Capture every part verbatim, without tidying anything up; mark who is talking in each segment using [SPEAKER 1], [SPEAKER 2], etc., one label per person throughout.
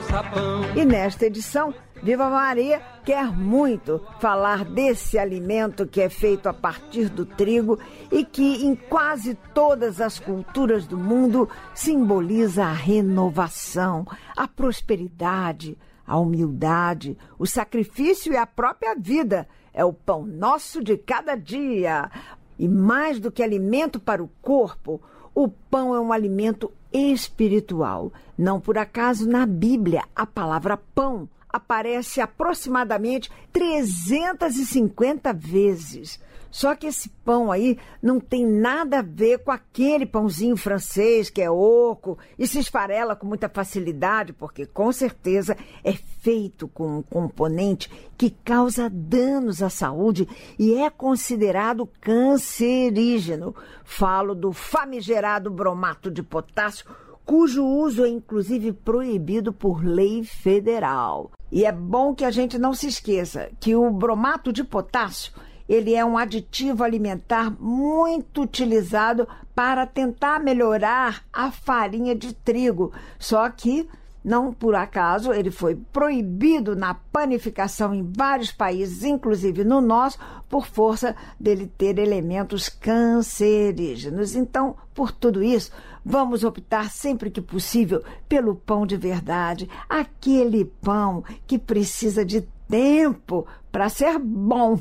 [SPEAKER 1] alçapão.
[SPEAKER 2] E nesta edição, Viva Maria quer muito falar desse alimento que é feito a partir do trigo e que em quase todas as culturas do mundo simboliza a renovação, a prosperidade, a humildade, o sacrifício e a própria vida. É o pão nosso de cada dia. E mais do que alimento para o corpo, o pão é um alimento espiritual. Não por acaso, na Bíblia, a palavra pão aparece aproximadamente trezentas e cinquenta vezes. Só que esse pão aí não tem nada a ver com aquele pãozinho francês que é oco e se esfarela com muita facilidade, porque com certeza é feito com um componente que causa danos à saúde e é considerado cancerígeno. Falo do famigerado bromato de potássio, cujo uso é inclusive proibido por lei federal. E é bom que a gente não se esqueça que o bromato de potássio, ele é um aditivo alimentar muito utilizado para tentar melhorar a farinha de trigo. Só que, não por acaso, ele foi proibido na panificação em vários países, inclusive no nosso, por força dele ter elementos cancerígenos. Então, por tudo isso, vamos optar sempre que possível pelo pão de verdade, aquele pão que precisa de tempo para ser bom.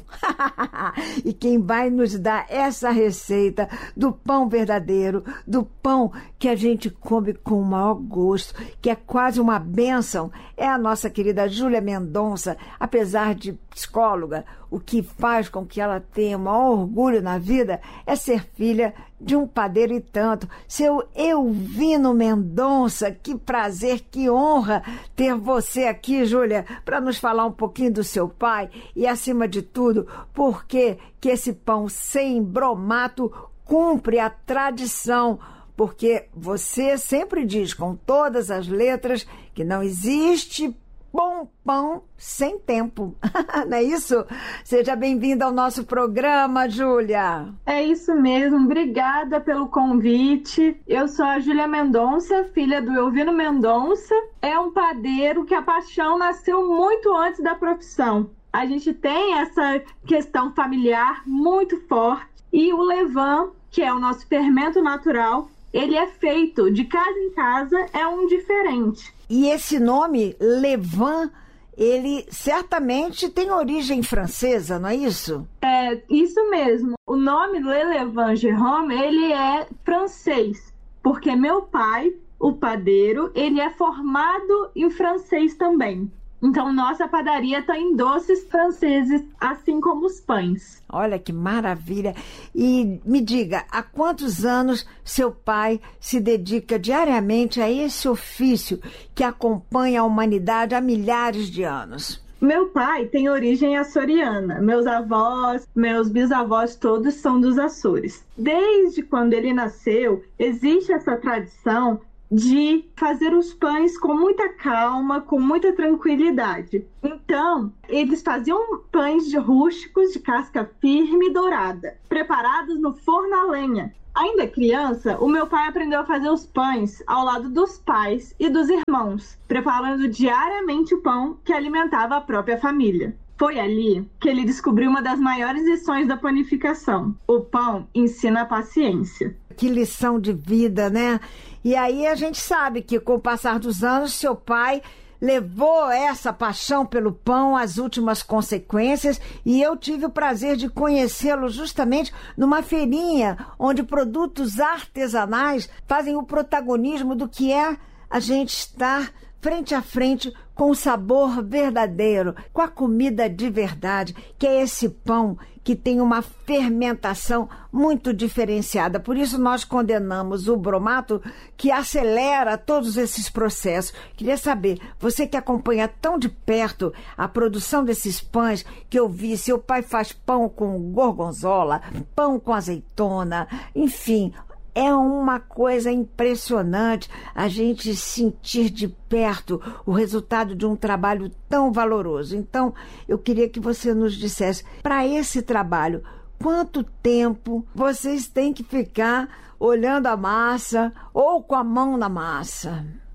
[SPEAKER 2] E quem vai nos dar essa receita do pão verdadeiro, do pão que a gente come com o maior gosto, que é quase uma bênção, é a nossa querida Júlia Mendonça. Apesar de psicóloga, o que faz com que ela tenha o maior orgulho na vida é ser filha de um padeiro e tanto. Seu Elvino Mendonça, que prazer, que honra ter você aqui, Júlia, para nos falar um pouquinho do seu pai e, acima de tudo, por que que esse pão sem bromato cumpre a tradição. Porque você sempre diz com todas as letras que não existe bom pão sem tempo. Não é isso? Seja bem-vinda ao nosso programa, Júlia.
[SPEAKER 3] É isso mesmo. Obrigada pelo convite. Eu sou a Júlia Mendonça, filha do Elvino Mendonça. É um padeiro que a paixão nasceu muito antes da profissão. A gente tem essa questão familiar muito forte. E o levain, que é o nosso fermento natural, ele é feito de casa em casa, é um diferente.
[SPEAKER 2] E esse nome, levain, ele certamente tem origem francesa, não é isso?
[SPEAKER 3] É, isso mesmo. O nome Le Levain Jérôme, ele é francês, porque meu pai, o padeiro, ele é formado em francês também. Então, nossa padaria tem doces franceses, assim como os pães.
[SPEAKER 2] Olha que maravilha! E me diga, há quantos anos seu pai se dedica diariamente a esse ofício que acompanha a humanidade há milhares de anos?
[SPEAKER 3] Meu pai tem origem açoriana. Meus avós, meus bisavós, todos são dos Açores. Desde quando ele nasceu, existe essa tradição de fazer os pães com muita calma, com muita tranquilidade. Então, eles faziam pães de rústicos de casca firme e dourada, preparados no forno a lenha. Ainda criança, o meu pai aprendeu a fazer os pães ao lado dos pais e dos irmãos, preparando diariamente o pão que alimentava a própria família. Foi ali que ele descobriu uma das maiores lições da panificação. O pão ensina a paciência.
[SPEAKER 2] Que lição de vida, né? E aí a gente sabe que com o passar dos anos, seu pai levou essa paixão pelo pão às últimas consequências e eu tive o prazer de conhecê-lo justamente numa feirinha onde produtos artesanais fazem o protagonismo do que é a gente estar frente a frente com o sabor verdadeiro, com a comida de verdade, que é esse pão que tem uma fermentação muito diferenciada. Por isso nós condenamos o bromato, que acelera todos esses processos. Queria saber, você que acompanha tão de perto a produção desses pães, que eu vi, seu pai faz pão com gorgonzola, pão com azeitona, enfim, é uma coisa impressionante a gente sentir de perto o resultado de um trabalho tão valoroso. Então, eu queria que você nos dissesse, para esse trabalho, quanto tempo vocês têm que ficar olhando a massa ou com a mão na massa?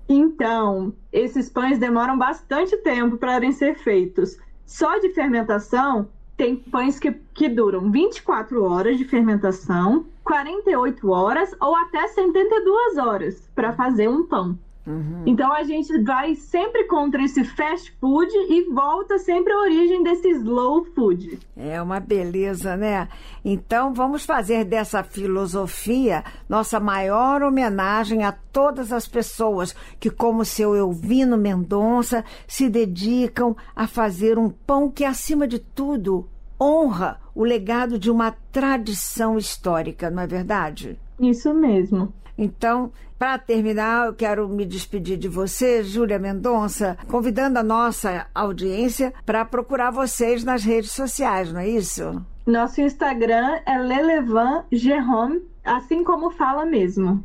[SPEAKER 3] Então, esses pães demoram bastante tempo para ser feitos. Só de fermentação, tem pães que, que duram vinte e quatro horas de fermentação, quarenta e oito horas ou até setenta e duas horas para fazer um pão. Uhum. Então a gente vai sempre contra esse fast food e volta sempre à origem desse slow food.
[SPEAKER 2] É uma beleza, né? Então vamos fazer dessa filosofia nossa maior homenagem a todas as pessoas que, como seu Elvino Mendonça, se dedicam a fazer um pão que, acima de tudo, honra o legado de uma tradição histórica, não é verdade?
[SPEAKER 3] Isso mesmo.
[SPEAKER 2] Então, para terminar, eu quero me despedir de você, Júlia Mendonça, convidando a nossa audiência para procurar vocês nas redes sociais, não é isso?
[SPEAKER 3] Nosso Instagram é Lelevan Jerome, assim como fala mesmo.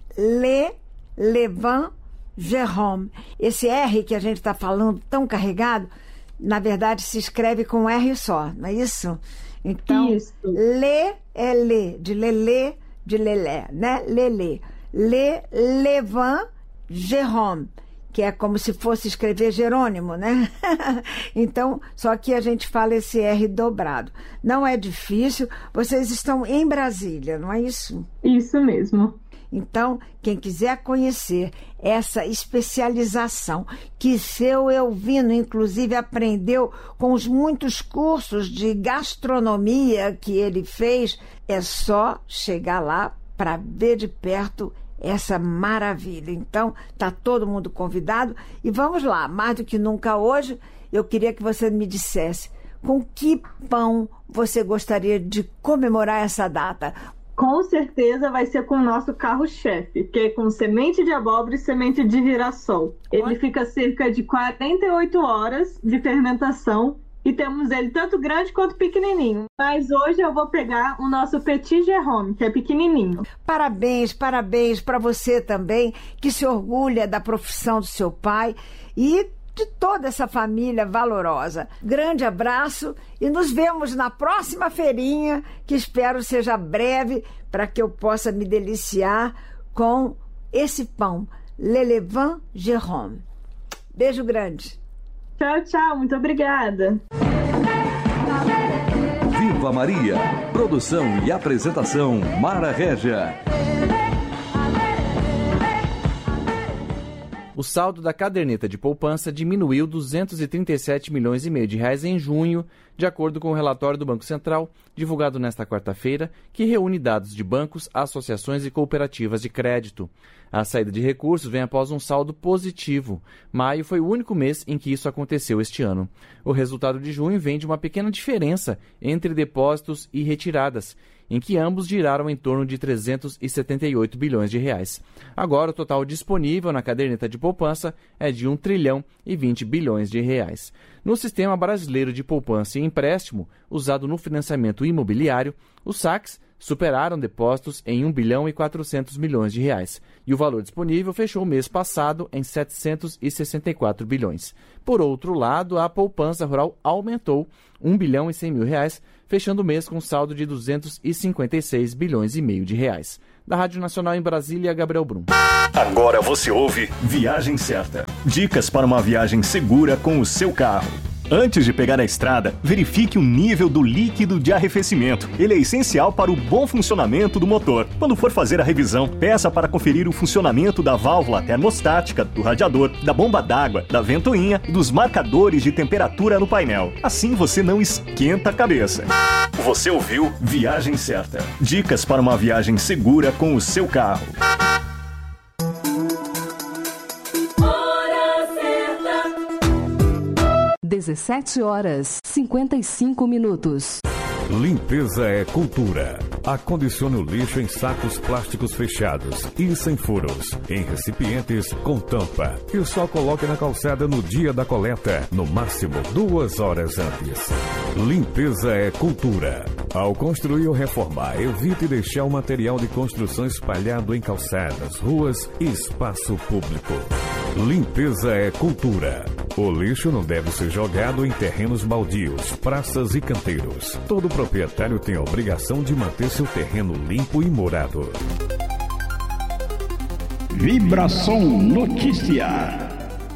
[SPEAKER 2] Lelevan Jerome. Esse R que a gente está falando tão carregado, na verdade se escreve com R só, não é isso? Então,
[SPEAKER 3] isso.
[SPEAKER 2] Lê é Lê, de Lelê, de Lelé, né? Lelê. Lelevan Jerome, que é como se fosse escrever Jerônimo, né? Então, só que a gente fala esse R dobrado. Não é difícil, vocês estão em Brasília, não é isso?
[SPEAKER 3] Isso mesmo.
[SPEAKER 2] Então, quem quiser conhecer essa especialização que seu Elvino, inclusive, aprendeu com os muitos cursos de gastronomia que ele fez, é só chegar lá para ver de perto essa maravilha. Então, está todo mundo convidado. E vamos lá, mais do que nunca hoje, eu queria que você me dissesse com que pão você gostaria de comemorar essa data.
[SPEAKER 3] Com certeza vai ser com o nosso carro-chefe, que é com semente de abóbora e semente de girassol. Ele Oi? Fica cerca de quarenta e oito horas de fermentação e temos ele tanto grande quanto pequenininho. Mas hoje eu vou pegar o nosso Petit Jerome, que é pequenininho.
[SPEAKER 2] Parabéns, parabéns para você também, que se orgulha da profissão do seu pai e de toda essa família valorosa. Grande abraço e nos vemos na próxima feirinha, que espero seja breve, para que eu possa me deliciar com esse pão, Lelevan Jerome. Beijo grande.
[SPEAKER 3] Tchau, tchau. Muito obrigada.
[SPEAKER 1] Viva Maria. Produção e apresentação, Mara Régia.
[SPEAKER 4] O saldo da caderneta de poupança diminuiu duzentos e trinta e sete milhões e meio de reais em junho, de acordo com o relatório do Banco Central, divulgado nesta quarta-feira, que reúne dados de bancos, associações e cooperativas de crédito. A saída de recursos vem após um saldo positivo. Maio foi o único mês em que isso aconteceu este ano. O resultado de junho vem de uma pequena diferença entre depósitos e retiradas, em que ambos giraram em torno de trezentos e setenta e oito bilhões de reais. Agora, o total disponível na caderneta de poupança é de um trilhão e vinte bilhões de reais. No Sistema Brasileiro de Poupança e Empréstimo, usado no financiamento imobiliário, os saques superaram depósitos em um bilhão e quatrocentos milhões de reais, e o valor disponível fechou o mês passado em setecentos e sessenta e quatro bilhões. Por outro lado, a poupança rural aumentou um bilhão e cem mil reais, fechando o mês com um saldo de duzentos e cinquenta e seis bilhões e meio de reais. Da Rádio Nacional em Brasília, Gabriel Brum.
[SPEAKER 5] Agora você ouve Viagem Certa. Dicas para uma viagem segura com o seu carro. Antes de pegar a estrada, verifique o nível do líquido de arrefecimento. Ele é essencial para o bom funcionamento do motor. Quando for fazer a revisão, peça para conferir o funcionamento da válvula termostática, do radiador, da bomba d'água, da ventoinha e dos marcadores de temperatura no painel. Assim você não esquenta a cabeça. Você ouviu Viagem Certa. Dicas para uma viagem segura com o seu carro.
[SPEAKER 6] dezessete horas, cinquenta e cinco minutos.
[SPEAKER 7] Limpeza é cultura. Acondicione o lixo em sacos plásticos fechados e sem furos, em recipientes com tampa. E só coloque na calçada no dia da coleta, no máximo duas horas antes. Limpeza é cultura. Ao construir ou reformar, evite deixar o material de construção espalhado em calçadas, ruas e espaço público. Limpeza é cultura. O lixo não deve ser jogado em terrenos baldios, praças e canteiros. Todo proprietário tem a obrigação de manter seu terreno limpo e morado.
[SPEAKER 8] Vibração Notícia.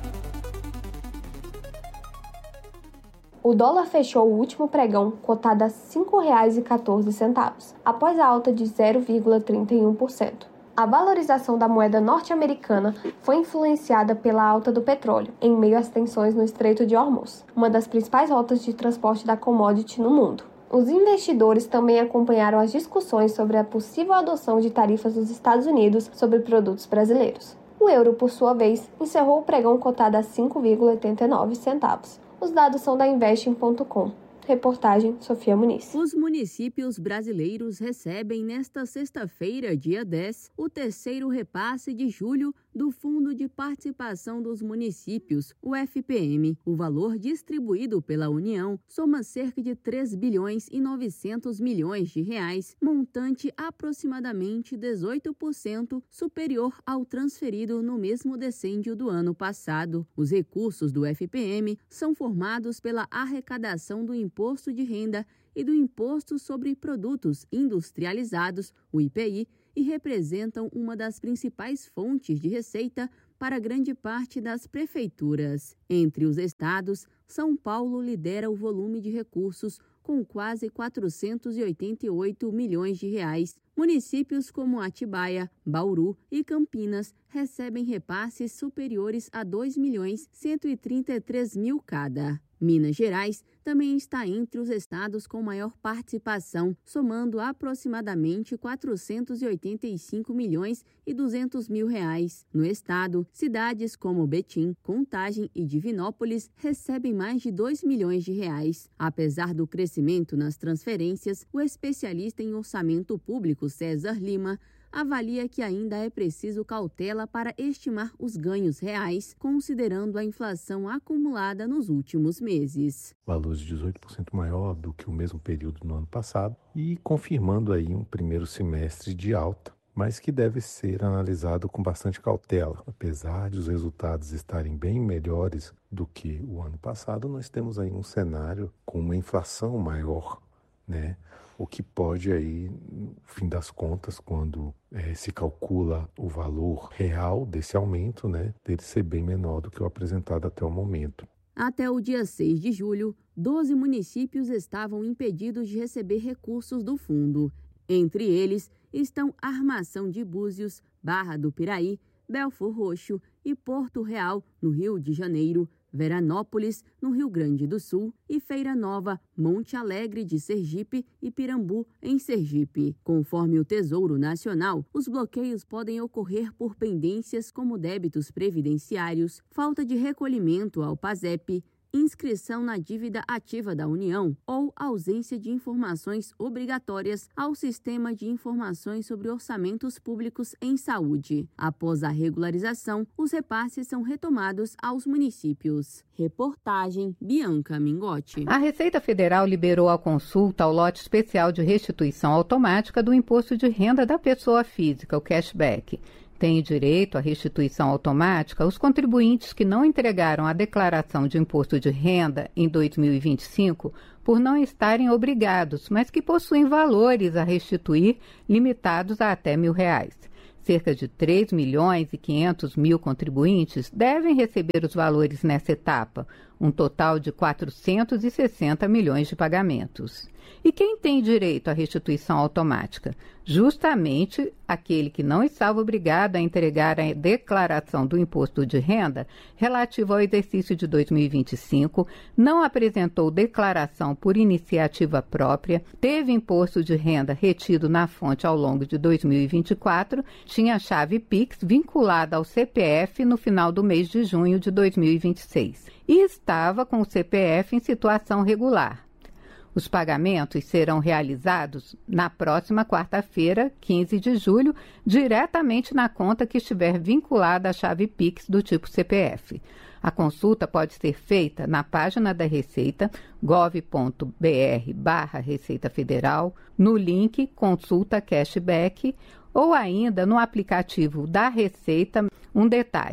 [SPEAKER 9] O dólar fechou o último pregão cotado a cinco reais e quatorze centavos, após a alta de zero vírgula trinta e um por cento. A valorização da moeda norte-americana foi influenciada pela alta do petróleo, em meio às tensões no Estreito de Hormuz, uma das principais rotas de transporte da commodity no mundo. Os investidores também acompanharam as discussões sobre a possível adoção de tarifas dos Estados Unidos sobre produtos brasileiros. O euro, por sua vez, encerrou o pregão cotado a cinco vírgula oitenta e nove centavos. Os dados são da investing ponto com. Reportagem Sofia Muniz.
[SPEAKER 10] Os municípios brasileiros recebem nesta sexta-feira, dia dez, o terceiro repasse de julho do Fundo de Participação dos Municípios, o F P M. O valor distribuído pela União soma cerca de três bilhões e novecentos milhões de reais, montante aproximadamente dezoito por cento superior ao transferido no mesmo decêndio do ano passado. Os recursos do F P M são formados pela arrecadação do Imposto de Renda e do Imposto sobre Produtos Industrializados, o I P I, e representam uma das principais fontes de receita para grande parte das prefeituras. Entre os estados, São Paulo lidera o volume de recursos com quase quatrocentos e oitenta e oito milhões de reais. Municípios como Atibaia, Bauru e Campinas recebem repasses superiores a dois milhões cento e trinta e três mil cada. Minas Gerais também está entre os estados com maior participação, somando aproximadamente quatrocentos e oitenta e cinco milhões e duzentos mil reais. No estado, cidades como Betim, Contagem e Divinópolis recebem mais de dois milhões de reais. Apesar do crescimento nas transferências, o especialista em orçamento público César Lima avalia que ainda é preciso cautela para estimar os ganhos reais, considerando a inflação acumulada nos últimos meses.
[SPEAKER 11] Valores de dezoito por cento maior do que o mesmo período no ano passado e confirmando aí um primeiro semestre de alta, mas que deve ser analisado com bastante cautela. Apesar de os resultados estarem bem melhores do que o ano passado, nós temos aí um cenário com uma inflação maior, né? O que pode aí, no fim das contas, quando é, se calcula o valor real desse aumento, né, dele ser bem menor do que o apresentado até o momento.
[SPEAKER 10] Até o dia seis de julho, doze municípios estavam impedidos de receber recursos do fundo. Entre eles estão Armação de Búzios, Barra do Piraí, Belfor Roxo e Porto Real, no Rio de Janeiro, Veranópolis, no Rio Grande do Sul, e Feira Nova, Monte Alegre de Sergipe e Pirambu, em Sergipe. Conforme o Tesouro Nacional, os bloqueios podem ocorrer por pendências como débitos previdenciários, falta de recolhimento ao PASEP, inscrição na dívida ativa da União ou ausência de informações obrigatórias ao Sistema de Informações sobre Orçamentos Públicos em Saúde. Após a regularização, os repasses são retomados aos municípios. Reportagem Bianca Mingotti.
[SPEAKER 12] A Receita Federal liberou a consulta o lote especial de restituição automática do Imposto de Renda da Pessoa Física, o cashback. Têm direito à restituição automática os contribuintes que não entregaram a declaração de imposto de renda em dois mil e vinte e cinco por não estarem obrigados, mas que possuem valores a restituir limitados a até mil reais. Cerca de três milhões e quinhentos mil contribuintes devem receber os valores nessa etapa, um total de quatrocentos e sessenta milhões de pagamentos. E quem tem direito à restituição automática? Justamente aquele que não estava obrigado a entregar a declaração do imposto de renda relativo ao exercício de dois mil e vinte e cinco, não apresentou declaração por iniciativa própria, teve imposto de renda retido na fonte ao longo de dois mil e vinte e quatro, tinha a chave Pix vinculada ao C P F no final do mês de junho de dois mil e vinte e seis e estava com o C P F em situação regular. Os pagamentos serão realizados na próxima quarta-feira, quinze de julho, diretamente na conta que estiver vinculada à chave Pix do tipo C P F. A consulta pode ser feita na página da Receita, gov ponto br barra Receita Federal, no link Consulta Cashback ou ainda no aplicativo da Receita. Um detalhe: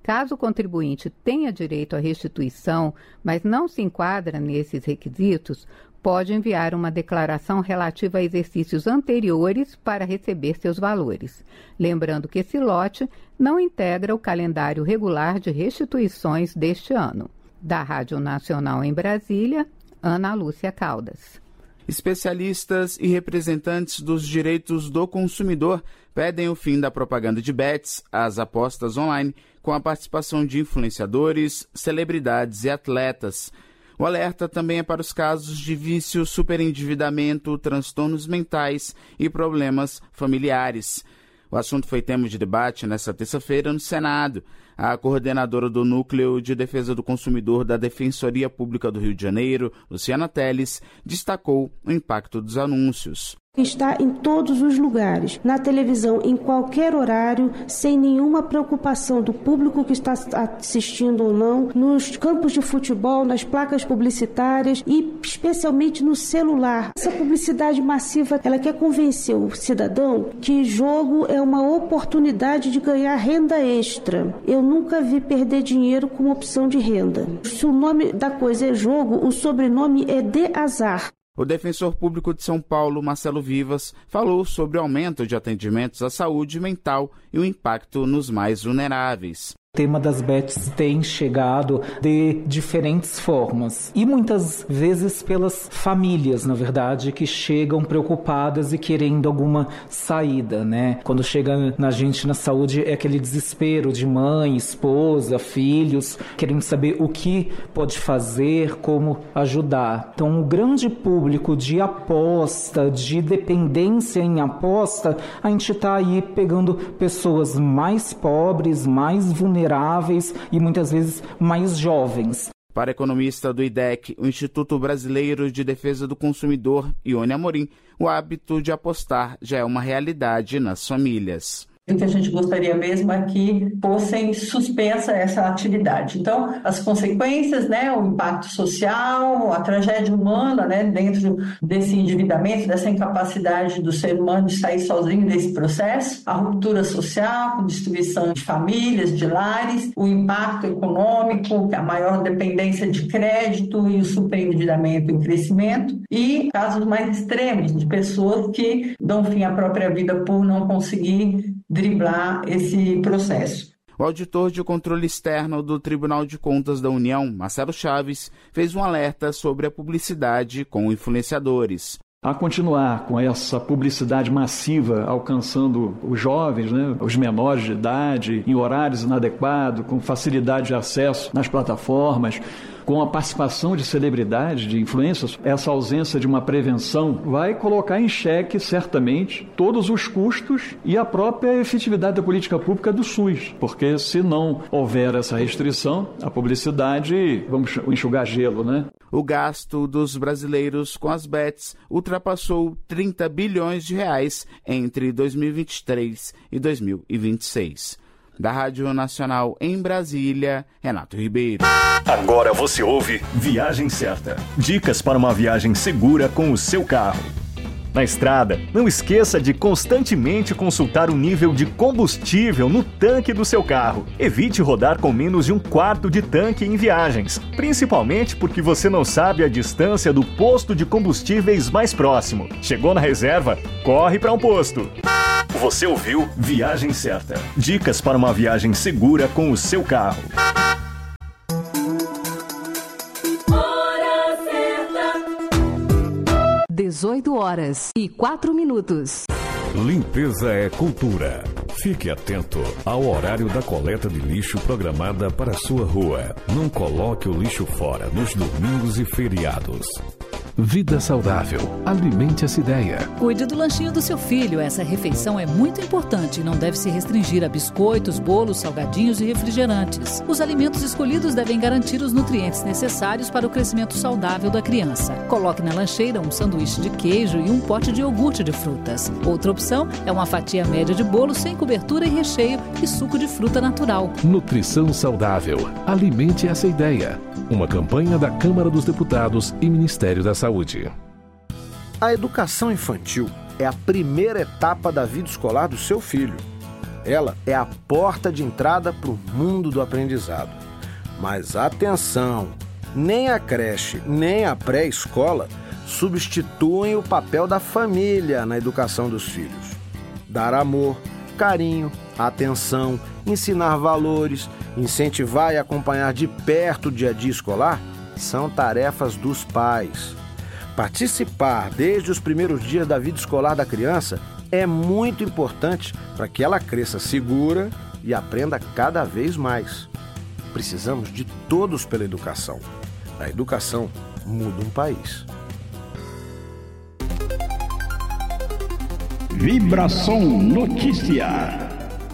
[SPEAKER 12] Caso o contribuinte tenha direito à restituição, mas não se enquadra nesses requisitos, pode enviar uma declaração relativa a exercícios anteriores para receber seus valores. Lembrando que esse lote não integra o calendário regular de restituições deste ano. Da Rádio Nacional em Brasília, Ana Lúcia Caldas.
[SPEAKER 13] Especialistas e representantes dos direitos do consumidor pedem o fim da propaganda de bets, as apostas online, com a participação de influenciadores, celebridades e atletas. O alerta também é para os casos de vício, superendividamento, transtornos mentais e problemas familiares. O assunto foi tema de debate nesta terça-feira no Senado. A coordenadora do Núcleo de Defesa do Consumidor da Defensoria Pública do Rio de Janeiro, Luciana Teles, destacou o impacto dos anúncios.
[SPEAKER 14] Está em todos os lugares, na televisão, em qualquer horário, sem nenhuma preocupação do público que está assistindo ou não, nos campos de futebol, nas placas publicitárias e especialmente no celular. Essa publicidade massiva, ela quer convencer o cidadão que jogo é uma oportunidade de ganhar renda extra. Eu nunca vi perder dinheiro como opção de renda. Se o nome da coisa é jogo, o sobrenome é de azar.
[SPEAKER 13] O defensor público de São Paulo, Marcelo Vivas, falou sobre o aumento de atendimentos à saúde mental e o impacto nos mais vulneráveis.
[SPEAKER 15] O tema das bets tem chegado de diferentes formas e muitas vezes pelas famílias, na verdade, que chegam preocupadas e querendo alguma saída, né? Quando chega na gente na saúde é aquele desespero de mãe, esposa, filhos, querendo saber o que pode fazer, como ajudar. Então, o grande público de aposta, de dependência em aposta, a gente está aí pegando pessoas mais pobres, mais vulneráveis, e muitas vezes mais jovens.
[SPEAKER 13] Para a economista do I D E C, o Instituto Brasileiro de Defesa do Consumidor, Ione Amorim, o hábito de apostar já é uma realidade nas famílias.
[SPEAKER 16] O que a gente gostaria mesmo é que fossem suspensa essa atividade. Então, as consequências, né, o impacto social, a tragédia humana, né, dentro desse endividamento, dessa incapacidade do ser humano de sair sozinho desse processo, a ruptura social, a destruição de famílias, de lares, o impacto econômico, a maior dependência de crédito e o superendividamento em crescimento, e casos mais extremos de pessoas que dão fim à própria vida por não conseguir driblar esse processo.
[SPEAKER 13] O auditor de controle externo do Tribunal de Contas da União, Marcelo Chaves, fez um alerta sobre a publicidade com influenciadores.
[SPEAKER 17] A continuar com essa publicidade massiva alcançando os jovens, né, os menores de idade, em horários inadequados, com facilidade de acesso nas plataformas, com a participação de celebridades, de influências, essa ausência de uma prevenção vai colocar em xeque, certamente, todos os custos e a própria efetividade da política pública do SUS. Porque se não houver essa restrição, a publicidade, vamos enxugar gelo, né?
[SPEAKER 13] O gasto dos brasileiros com as bets ultrapassou trinta bilhões de reais entre dois mil e vinte e três e dois mil e vinte e seis. Da Rádio Nacional em Brasília, Renato Ribeiro.
[SPEAKER 5] Agora você ouve Viagem Certa. Dicas para uma viagem segura com o seu carro. Na estrada, não esqueça de constantemente consultar o nível de combustível no tanque do seu carro. Evite rodar com menos de um quarto de tanque em viagens, principalmente porque você não sabe a distância do posto de combustíveis mais próximo. Chegou na reserva? Corre para um posto. Você ouviu Viagem Certa. Dicas para uma viagem segura com o seu carro.
[SPEAKER 6] dezoito horas e quatro minutos.
[SPEAKER 7] Limpeza é cultura. Fique atento ao horário da coleta de lixo programada para a sua rua. Não coloque o lixo fora nos domingos e feriados.
[SPEAKER 1] Vida saudável. Alimente essa ideia.
[SPEAKER 18] Cuide do lanchinho do seu filho. Essa refeição é muito importante e não deve se restringir a biscoitos, bolos, salgadinhos e refrigerantes. Os alimentos escolhidos devem garantir os nutrientes necessários para o crescimento saudável da criança. Coloque na lancheira um sanduíche de queijo e um pote de iogurte de frutas. Outra opção é uma fatia média de bolo sem cobertura e recheio e suco de fruta natural.
[SPEAKER 1] Nutrição saudável. Alimente essa ideia. Uma campanha da Câmara dos Deputados e Ministério da Saúde.
[SPEAKER 19] A educação infantil é a primeira etapa da vida escolar do seu filho. Ela é a porta de entrada para o mundo do aprendizado. Mas atenção, nem a creche, nem a pré-escola substituem o papel da família na educação dos filhos. Dar amor, carinho, atenção, ensinar valores, incentivar e acompanhar de perto o dia a dia escolar são tarefas dos pais. Participar desde os primeiros dias da vida escolar da criança é muito importante para que ela cresça segura e aprenda cada vez mais. Precisamos de todos pela educação. A educação muda um país.
[SPEAKER 8] Vibração Notícia.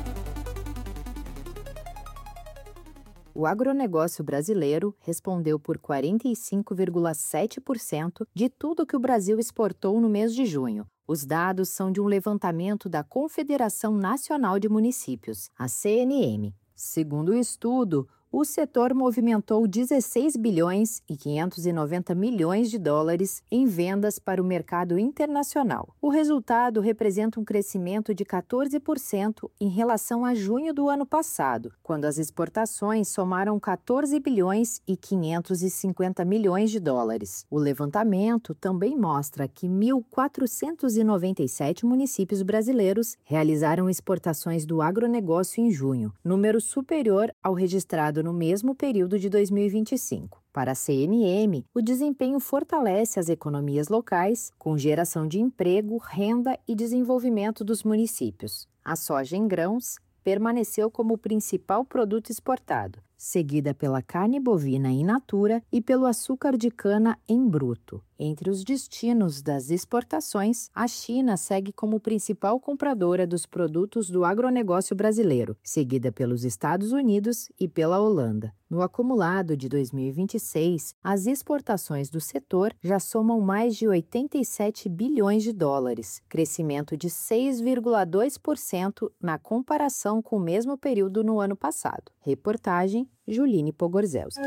[SPEAKER 20] O agronegócio brasileiro respondeu por quarenta e cinco vírgula sete por cento de tudo que o Brasil exportou no mês de junho. Os dados são de um levantamento da Confederação Nacional de Municípios, a C N M. Segundo o estudo, o setor movimentou dezesseis bilhões e quinhentos e noventa milhões de dólares em vendas para o mercado internacional. O resultado representa um crescimento de quatorze por cento em relação a junho do ano passado, quando as exportações somaram quatorze bilhões e quinhentos e cinquenta milhões de dólares. O levantamento também mostra que mil quatrocentos e noventa e sete municípios brasileiros realizaram exportações do agronegócio em junho, número superior ao registrado no mesmo período de dois mil e vinte e cinco. Para a C N M, o desempenho fortalece as economias locais, com geração de emprego, renda e desenvolvimento dos municípios. A soja em grãos permaneceu como o principal produto exportado, seguida pela carne bovina in natura e pelo açúcar de cana em bruto. Entre os destinos das exportações, a China segue como principal compradora dos produtos do agronegócio brasileiro, seguida pelos Estados Unidos e pela Holanda. No acumulado de dois mil e vinte e seis, as exportações do setor já somam mais de oitenta e sete bilhões de dólares, crescimento de seis vírgula dois por cento na comparação com o mesmo período no ano passado. Reportagem Juline Pogorzelski.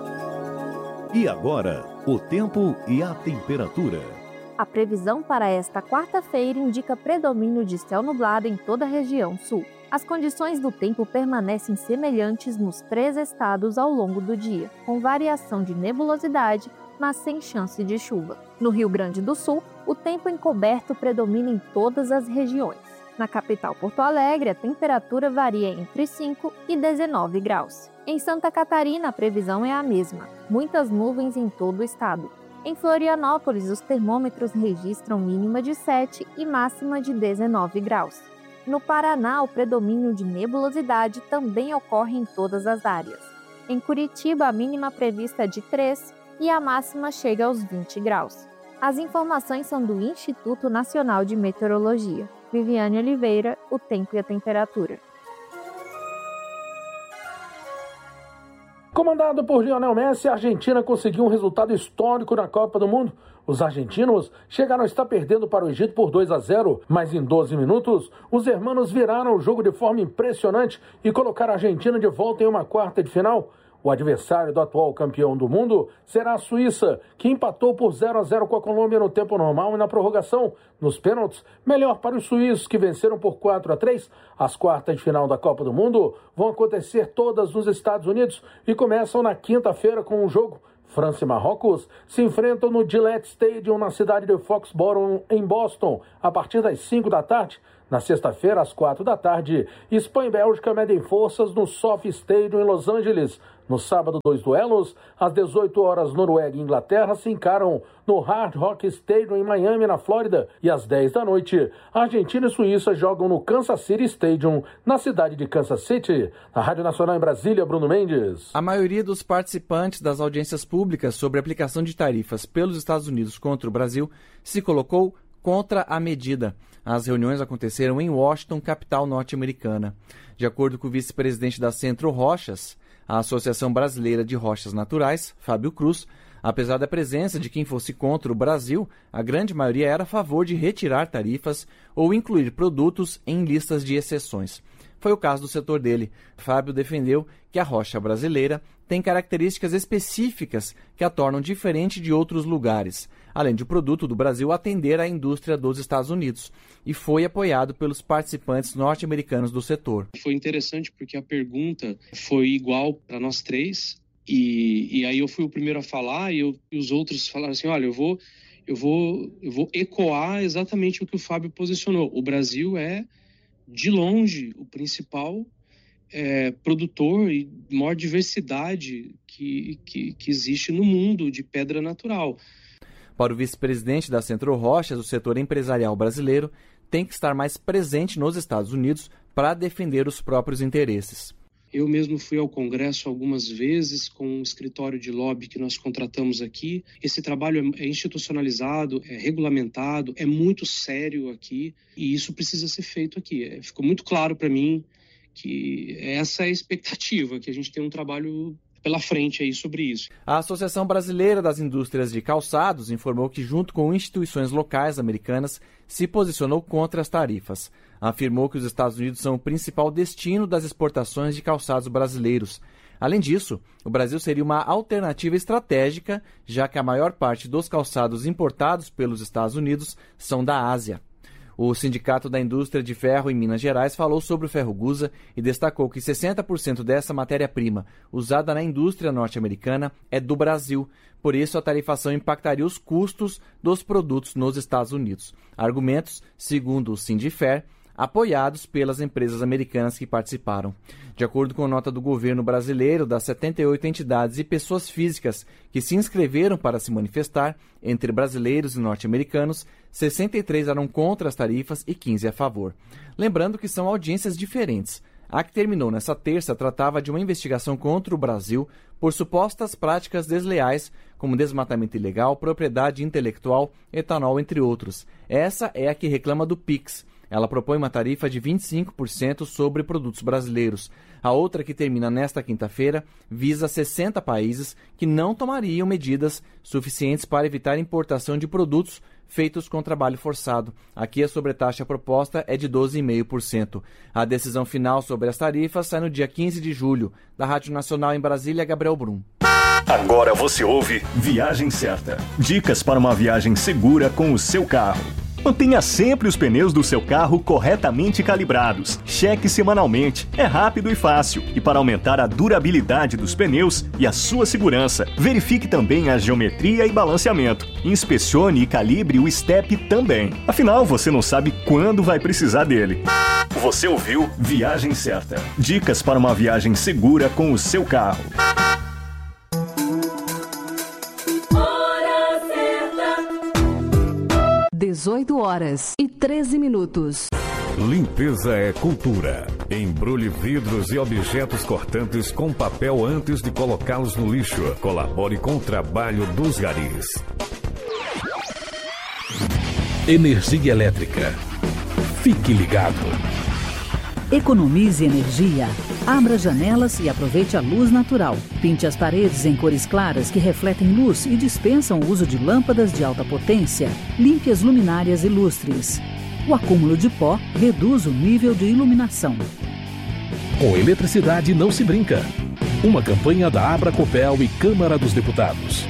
[SPEAKER 7] E agora, o tempo e a temperatura.
[SPEAKER 9] A previsão para esta quarta-feira indica predomínio de céu nublado em toda a região sul. As condições do tempo permanecem semelhantes nos três estados ao longo do dia, com variação de nebulosidade, mas sem chance de chuva. No Rio Grande do Sul, o tempo encoberto predomina em todas as regiões. Na capital Porto Alegre, a temperatura varia entre cinco e dezenove graus. Em Santa Catarina, a previsão é a mesma, muitas nuvens em todo o estado. Em Florianópolis, os termômetros registram mínima de sete e máxima de dezenove graus. No Paraná, o predomínio de nebulosidade também ocorre em todas as áreas. Em Curitiba, a mínima prevista é de três e a máxima chega aos vinte graus. As informações são do Instituto Nacional de Meteorologia. Viviane Oliveira, o tempo e a temperatura.
[SPEAKER 21] Comandado por Lionel Messi, a Argentina conseguiu um resultado histórico na Copa do Mundo. Os argentinos chegaram a estar perdendo para o Egito por dois a zero, mas em doze minutos, os hermanos viraram o jogo de forma impressionante e colocaram a Argentina de volta em uma quarta de final. O adversário do atual campeão do mundo será a Suíça, que empatou por zero a zero com a Colômbia no tempo normal e na prorrogação. Nos pênaltis, melhor para os suíços, que venceram por quatro a três. As quartas de final da Copa do Mundo vão acontecer todas nos Estados Unidos e começam na quinta-feira com um jogo. França e Marrocos se enfrentam no Gillette Stadium, na cidade de Foxborough, em Boston, a partir das cinco da tarde. Na sexta-feira, às quatro da tarde, Espanha e Bélgica medem forças no Sophie Stadium, em Los Angeles. No sábado, dois duelos. Às dezoito horas, Noruega e Inglaterra se encaram no Hard Rock Stadium, em Miami, na Flórida. E às dez da noite, Argentina e Suíça jogam no Kansas City Stadium, na cidade de Kansas City. Na Rádio Nacional em Brasília, Bruno Mendes.
[SPEAKER 4] A maioria dos participantes das audiências públicas sobre a aplicação de tarifas pelos Estados Unidos contra o Brasil se colocou contra a medida. As reuniões aconteceram em Washington, capital norte-americana. De acordo com o vice-presidente da Centro Rochas, a Associação Brasileira de Rochas Naturais, Fábio Cruz, apesar da presença de quem fosse contra o Brasil, a grande maioria era a favor de retirar tarifas ou incluir produtos em listas de exceções. Foi o caso do setor dele. Fábio defendeu que a rocha brasileira tem características específicas que a tornam diferente de outros lugares, além de o produto do Brasil atender à indústria dos Estados Unidos, e foi apoiado pelos participantes norte-americanos do setor.
[SPEAKER 2] Foi interessante porque a pergunta foi igual para nós três, e, e aí eu fui o primeiro a falar, e, eu, e os outros falaram assim, olha, eu vou, eu, vou, eu vou ecoar exatamente o que o Fábio posicionou. O Brasil é, de longe, o principal É, produtor e maior diversidade que, que, que existe no mundo de pedra natural.
[SPEAKER 4] Para o vice-presidente da Centro Rochas, o setor empresarial brasileiro tem que estar mais presente nos Estados Unidos para defender os próprios interesses.
[SPEAKER 2] Eu mesmo fui ao Congresso algumas vezes com um escritório de lobby que nós contratamos aqui. Esse trabalho é institucionalizado, é regulamentado, é muito sério aqui e isso precisa ser feito aqui. É, ficou muito claro para mim que essa é a expectativa, que a gente tem um trabalho pela frente aí sobre isso.
[SPEAKER 4] A Associação Brasileira das Indústrias de Calçados informou que, junto com instituições locais americanas, se posicionou contra as tarifas. Afirmou que os Estados Unidos são o principal destino das exportações de calçados brasileiros. Além disso, o Brasil seria uma alternativa estratégica, já que a maior parte dos calçados importados pelos Estados Unidos são da Ásia. O Sindicato da Indústria de Ferro em Minas Gerais falou sobre o ferro gusa e destacou que sessenta por cento dessa matéria-prima usada na indústria norte-americana é do Brasil. Por isso, a tarifação impactaria os custos dos produtos nos Estados Unidos. Argumentos, segundo o Sindifer, apoiados pelas empresas americanas que participaram. De acordo com a nota do governo brasileiro, das setenta e oito entidades e pessoas físicas que se inscreveram para se manifestar, entre brasileiros e norte-americanos, sessenta e três eram contra as tarifas e quinze a favor. Lembrando que são audiências diferentes. A que terminou nesta terça tratava de uma investigação contra o Brasil por supostas práticas desleais, como desmatamento ilegal, propriedade intelectual, etanol, entre outros. Essa é a que reclama do Pix. Ela propõe uma tarifa de vinte e cinco por cento sobre produtos brasileiros. A outra, que termina nesta quinta-feira, visa sessenta países que não tomariam medidas suficientes para evitar a importação de produtos feitos com trabalho forçado. Aqui a sobretaxa proposta é de doze vírgula cinco por cento. A decisão final sobre as tarifas sai no dia quinze de julho. Da Rádio Nacional em Brasília, Gabriel Brum.
[SPEAKER 5] Agora você ouve Viagem Certa. Dicas para uma viagem segura com o seu carro. Mantenha sempre os pneus do seu carro corretamente calibrados. Cheque semanalmente. É rápido e fácil. E para aumentar a durabilidade dos pneus e a sua segurança, verifique também a geometria e balanceamento. Inspecione e calibre o step também. Afinal, você não sabe quando vai precisar dele. Você ouviu Viagem Certa. Dicas para uma viagem segura com o seu carro.
[SPEAKER 6] dezoito horas e treze minutos.
[SPEAKER 7] Limpeza é cultura. Embrulhe vidros e objetos cortantes com papel antes de colocá-los no lixo. Colabore com o trabalho dos garis.
[SPEAKER 1] Energia elétrica. Fique ligado.
[SPEAKER 18] Economize energia. Abra janelas e aproveite a luz natural. Pinte as paredes em cores claras que refletem luz e dispensam o uso de lâmpadas de alta potência. Limpe as luminárias e lustres. O acúmulo de pó reduz o nível de iluminação.
[SPEAKER 1] Com eletricidade não se brinca. Uma campanha da Abracopel e Câmara dos Deputados.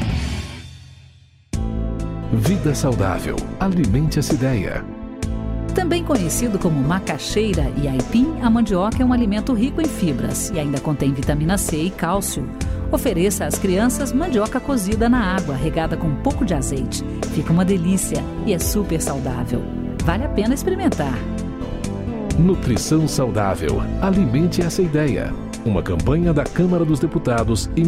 [SPEAKER 1] Vida saudável. Alimente essa ideia.
[SPEAKER 18] Também conhecido como macaxeira e aipim, a mandioca é um alimento rico em fibras e ainda contém vitamina C e cálcio. Ofereça às crianças mandioca cozida na água, regada com um pouco de azeite. Fica uma delícia e é super saudável. Vale a pena experimentar.
[SPEAKER 1] Nutrição saudável. Alimente essa ideia. Uma campanha da Câmara dos Deputados e